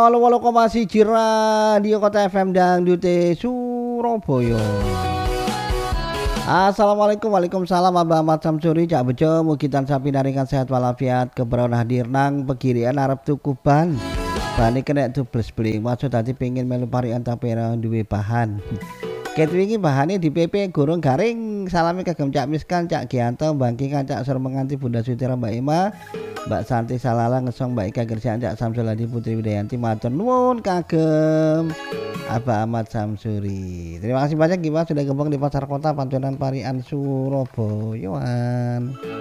88,1 Radio Kota FM Dangdute Surabaya. Assalamualaikum, waalaikumsalam Abah Ahmad Samsuri Cak Bejo mugitan sapi naringan sehat walafiat keberon hadir nang pegirian arep tuku ban. Bane kena tubles beli maksud tadi pengen melu parian tapi ora duwe bahan. Ket wingi bahane di PP Gorong Garing salami kagem Cak Miskan Cak Gianto bangkingan Cak Sur menganti Bunda Sutira Mbak Ima Mbak Santi Salala ngesong Mbak Ika Gersian Cak Samsul Hadi Putri Widayanti matur nuwun kagem Abah Ahmad Samsuri. Terima kasih banyak Gima sudah gabung di Pasar Kota Pancoran Parian Surabaya.